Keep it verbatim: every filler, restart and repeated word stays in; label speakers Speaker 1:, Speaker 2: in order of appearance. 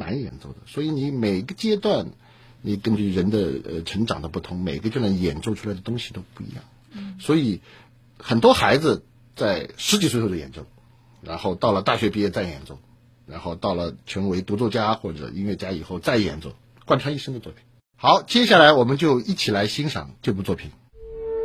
Speaker 1: 难演奏的。所以你每个阶段，你根据人的呃成长的不同，每个阶段演奏出来的东西都不一样。嗯，所以很多孩子在十几岁后就演奏，然后到了大学毕业再演奏，然后到了成为独奏家或者音乐家以后再演奏，贯穿一生的作品。好，接下来我们就一起来欣赏这部作品。